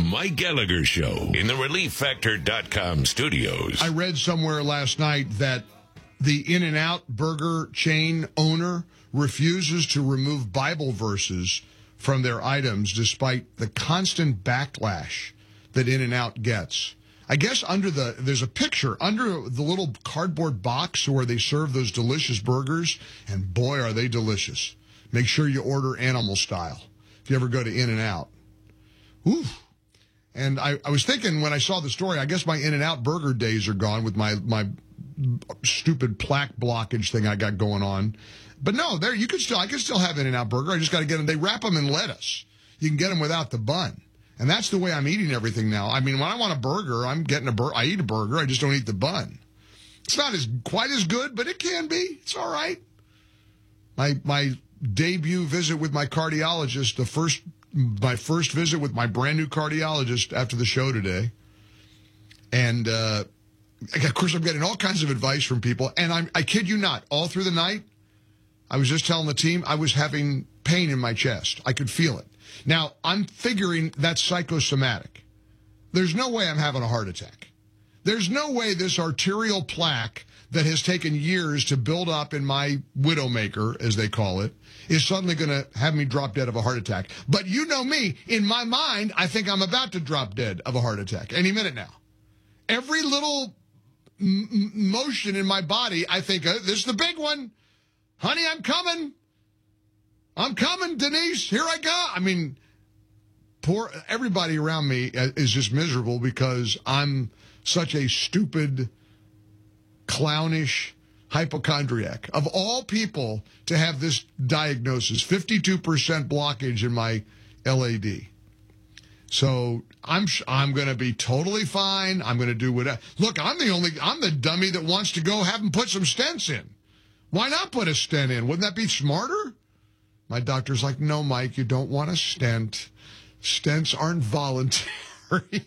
Mike Gallagher Show in the ReliefFactor.com studios. I read somewhere last night that the In-N-Out burger chain owner refuses to remove Bible verses from their items despite the constant backlash that In-N-Out gets. I guess there's a picture under the little cardboard box where they serve those delicious burgers, and boy, are they delicious. Make sure you order animal style if you ever go to In-N-Out. Ooh. And I was thinking when I saw the story, I guess my In-N-Out burger days are gone with my stupid plaque blockage thing I got going on. But no, I can still have In-N-Out burger. I just got to get them. They wrap them in lettuce. You can get them without the bun. And that's the way I'm eating everything now. I mean, when I want a burger, I eat a burger. I just don't eat the bun. It's not quite as good, but it can be. It's all right. My debut visit with my cardiologist, my first visit with my brand new cardiologist after the show today. And, of course, I'm getting all kinds of advice from people. And I kid you not, all through the night, I was just telling the team I was having pain in my chest. I could feel it. Now, I'm figuring that's psychosomatic. There's no way I'm having a heart attack. There's no way this arterial plaque that has taken years to build up in my widowmaker, as they call it, is suddenly going to have me drop dead of a heart attack. But you know me, in my mind, I think I'm about to drop dead of a heart attack any minute now. Every little motion in my body, I think, this is the big one. Honey, I'm coming. I'm coming, Denise. Here I go. I mean, everybody around me is just miserable because I'm such a stupid, clownish hypochondriac. Of all people to have this diagnosis, 52% blockage in my LAD. So I'm going to be totally fine. I'm going to do whatever. Look, I'm the dummy that wants to go have them put some stents in. Why not put a stent in? Wouldn't that be smarter? My doctor's like, no, Mike, you don't want a stent. Stents aren't voluntary.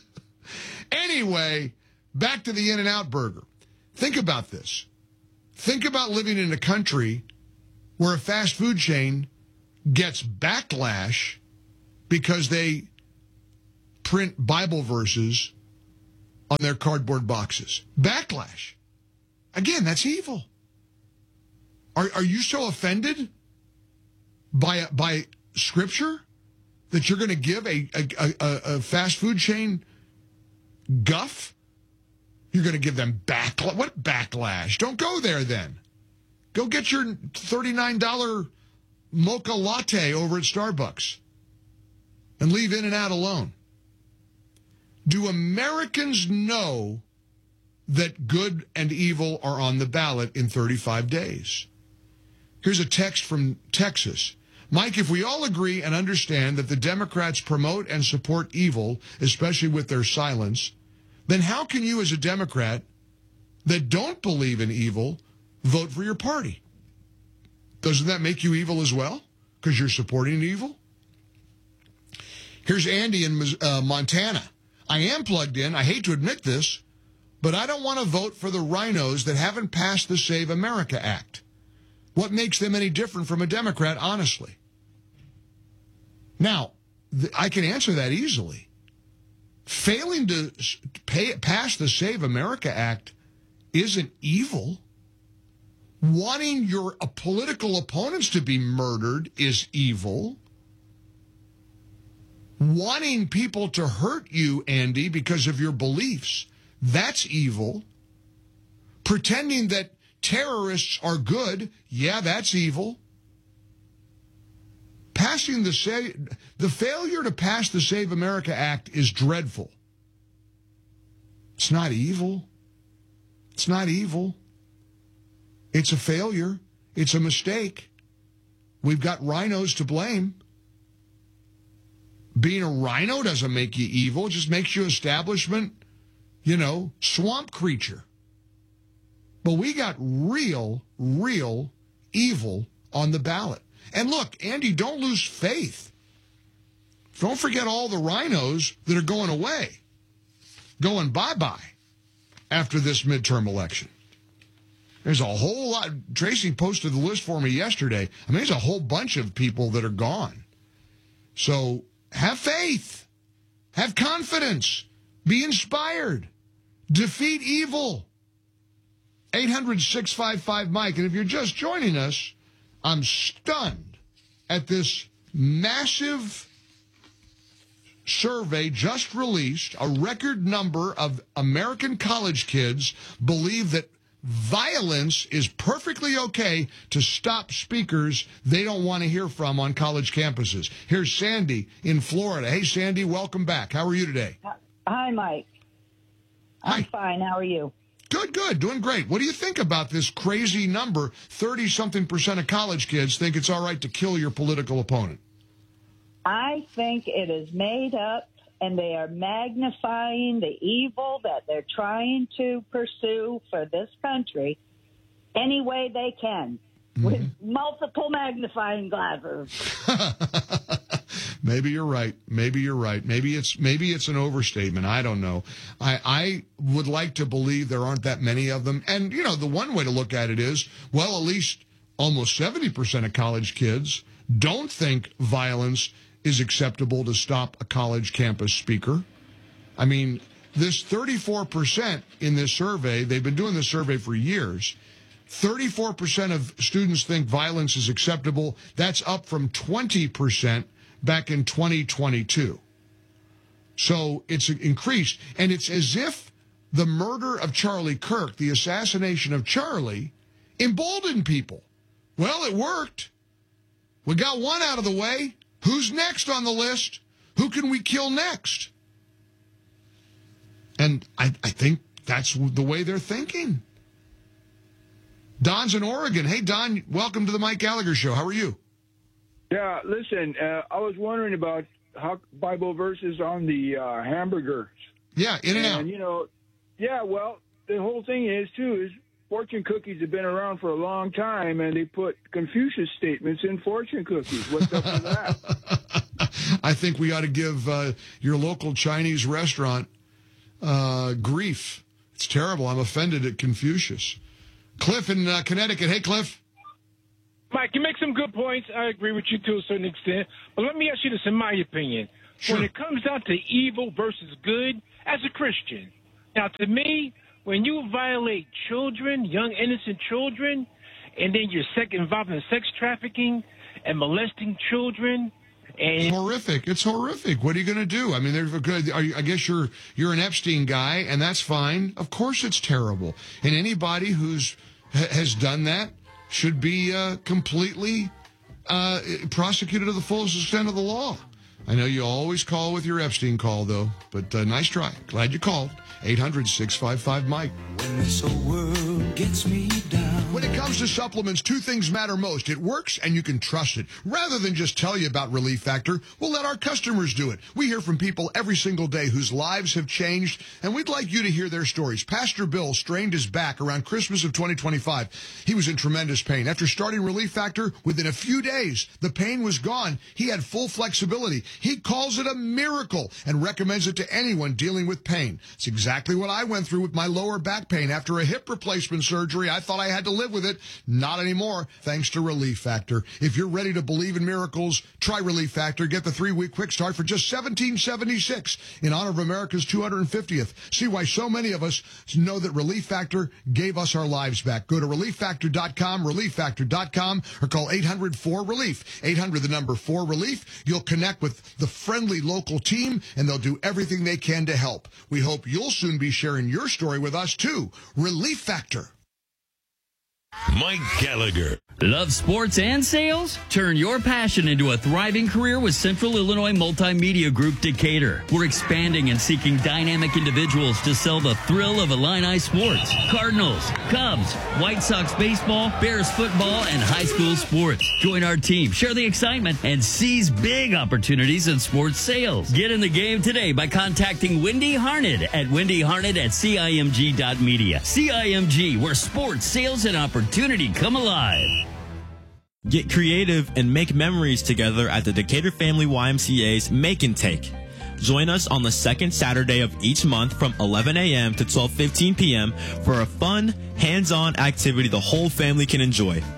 Anyway, back to the In-N-Out burger. Think about this. Think about living in a country where a fast food chain gets backlash because they print Bible verses on their cardboard boxes. Backlash. Again, that's evil. Are you so offended by Scripture that you're going to give a fast food chain guff? You're going to give them backlash? What backlash? Don't go there then. Go get your $39 mocha latte over at Starbucks and leave In-N-Out alone. Do Americans know that good and evil are on the ballot in 35 days? Here's a text from Texas. Mike, if we all agree and understand that the Democrats promote and support evil, especially with their silence, then how can you as a Democrat that don't believe in evil vote for your party? Doesn't that make you evil as well? Because you're supporting evil? Here's Andy in Montana. I am plugged in. I hate to admit this, but I don't want to vote for the rhinos that haven't passed the Save America Act. What makes them any different from a Democrat, honestly? Now, I can answer that easily. Failing to pass the Save America Act isn't evil. Wanting your political opponents to be murdered is evil. Wanting people to hurt you, Andy, because of your beliefs, that's evil. Pretending that terrorists are good, yeah, that's evil. The failure to pass the Save America Act is dreadful. It's not evil. It's not evil. It's a failure. It's a mistake. We've got rhinos to blame. Being a rhino doesn't make you evil. It just makes you establishment, swamp creature. But we got real evil on the ballot. And look, Andy, don't lose faith. Don't forget all the rhinos that are going away, going bye-bye after this midterm election. There's a whole lot. Tracy posted the list for me yesterday. I mean, there's a whole bunch of people that are gone. So have faith. Have confidence. Be inspired. Defeat evil. 800-655-MIKE. And if you're just joining us, I'm stunned at this massive survey just released. A record number of American college kids believe that violence is perfectly okay to stop speakers they don't want to hear from on college campuses. Here's Sandy in Florida. Hey, Sandy, welcome back. How are you today? Hi, Mike. I'm fine. How are you? Good. Doing great. What do you think about this crazy number? 30-something% of college kids think it's all right to kill your political opponent. I think it is made up, and they are magnifying the evil that they're trying to pursue for this country any way they can, with multiple magnifying glasses. Maybe you're right. Maybe it's an overstatement. I don't know. I would like to believe there aren't that many of them. And, you know, the one way to look at it is, well, at least almost 70% of college kids don't think violence is acceptable to stop a college campus speaker. I mean, this 34% in this survey, they've been doing this survey for years. 34% of students think violence is acceptable. That's up from 20% back in 2022. So it's increased. And it's as if the murder of Charlie Kirk, the assassination of Charlie, emboldened people. Well, it worked. We got one out of the way. Who's next on the list? Who can we kill next? And I think that's the way they're thinking. Don's in Oregon. Hey, Don, welcome to the Mike Gallagher Show. How are you? Yeah, listen, I was wondering about how Bible verses on the hamburgers. Yeah, In-N-Out. And, you know, yeah, well, the whole thing is fortune cookies have been around for a long time, and they put Confucius statements in fortune cookies. What's up with that? I think we ought to give your local Chinese restaurant grief. It's terrible. I'm offended at Confucius. Cliff in Connecticut. Hey, Cliff. Mike, you make some good points. I agree with you to a certain extent. But let me ask you this, in my opinion. Sure. When it comes down to evil versus good, as a Christian, now to me, when you violate children, young innocent children, and then you're involved in sex trafficking and molesting children, and It's horrific. What are you going to do? I mean, I guess you're an Epstein guy, and that's fine. Of course, it's terrible. And anybody has done that should be completely prosecuted to the fullest extent of the law. I know you always call with your Epstein call, though, but nice try. Glad you called. 800-655-MIKE. When this whole world gets me down. When it comes to supplements, two things matter most. It works and you can trust it. Rather than just tell you about Relief Factor, we'll let our customers do it. We hear from people every single day whose lives have changed, and we'd like you to hear their stories. Pastor Bill strained his back around Christmas of 2025. He was in tremendous pain. After starting Relief Factor, within a few days, the pain was gone. He had full flexibility. He calls it a miracle and recommends it to anyone dealing with pain. It's exactly what I went through with my lower back pain. After a hip replacement surgery, I thought I had to live with it. Not anymore, thanks to Relief Factor. If you're ready to believe in miracles, try Relief Factor. Get the 3-week quick start for just $17.76 in honor of America's 250th. See why so many of us know that Relief Factor gave us our lives back. Go to ReliefFactor.com, ReliefFactor.com, or call 800-4RELIEF. 800, the number 4RELIEF. You'll connect with the friendly local team, and they'll do everything they can to help. We hope you'll soon be sharing your story with us, too. Relief Factor. Mike Gallagher. Love sports and sales? Turn your passion into a thriving career with Central Illinois Multimedia Group Decatur. We're expanding and seeking dynamic individuals to sell the thrill of Illini sports. Cardinals, Cubs, White Sox baseball, Bears football, and high school sports. Join our team, share the excitement, and seize big opportunities in sports sales. Get in the game today by contacting Wendy Harned at wendyharned@cimg.media. CIMG, where sports, sales, and opportunity come alive. Get creative and make memories together at the Decatur Family YMCA's Make and Take. Join us on the second Saturday of each month from 11 a.m. to 12:15 p.m. for a fun, hands-on activity the whole family can enjoy.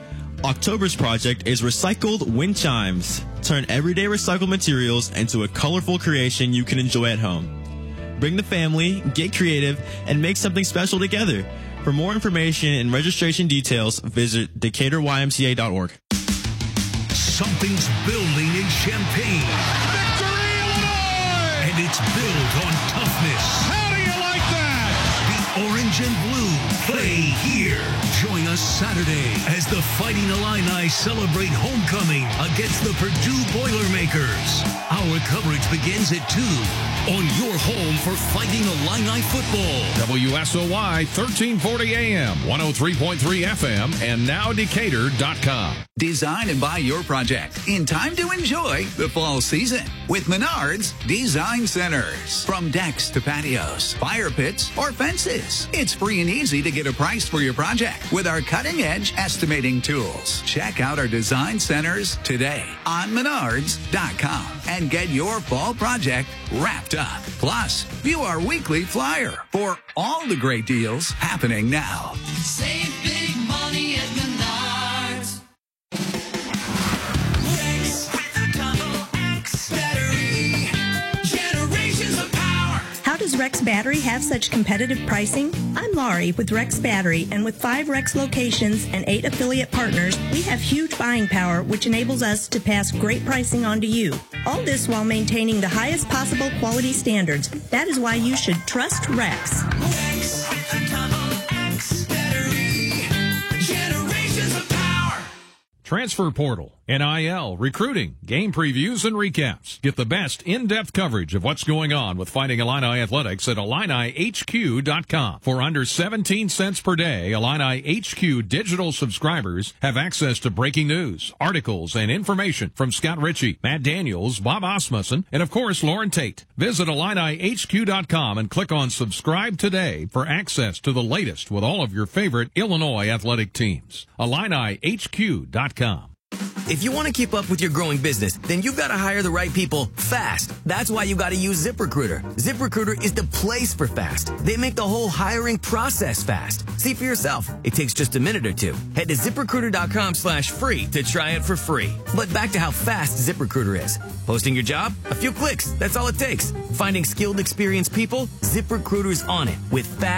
October's project is recycled wind chimes. Turn everyday recycled materials into a colorful creation you can enjoy at home. Bring the family, get creative, and make something special together. For more information and registration details, visit DecaturYMCA.org. Something's building in Champaign. Victory, Illinois! And it's built on toughness. How do you like that? The orange and blue play here. Join us Saturday as the Fighting Illini celebrate homecoming against the Purdue Boilermakers. Our coverage begins at 2 on your home for Fighting Illini football. WSOY 1340 AM, 103.3 FM, and now Decatur.com. Design and buy your project in time to enjoy the fall season with Menards Design Centers. From decks to patios, fire pits, or fences, it's free and easy to get a price for your project with our cutting-edge estimating tools. Check out our design centers today on Menards.com and get your fall project wrapped up. Plus, view our weekly flyer for all the great deals happening now. Save big money at Menards. Rex with a double X battery. Generations of power. How does Rex Battery have such competitive pricing? I'm Laurie with Rex Battery, and with 5 Rex locations and 8 affiliate partners, we have huge buying power, which enables us to pass great pricing on to you. All this while maintaining the highest possible quality standards. That is why you should trust Rex. Rex with a double X battery. Generations of power. Transfer portal, NIL, recruiting, game previews, and recaps. Get the best in-depth coverage of what's going on with Fighting Illini Athletics at IlliniHQ.com. For under 17 cents per day, Illini HQ digital subscribers have access to breaking news, articles, and information from Scott Ritchie, Matt Daniels, Bob Osmussen, and of course, Lauren Tate. Visit IlliniHQ.com and click on subscribe today for access to the latest with all of your favorite Illinois athletic teams. IlliniHQ.com. If you want to keep up with your growing business, then you've got to hire the right people fast. That's why you got to use ZipRecruiter. ZipRecruiter is the place for fast. They make the whole hiring process fast. See for yourself. It takes just a minute or two. Head to ZipRecruiter.com/free to try it for free. But back to how fast ZipRecruiter is. Posting your job? A few clicks. That's all it takes. Finding skilled, experienced people? ZipRecruiter's on it with fast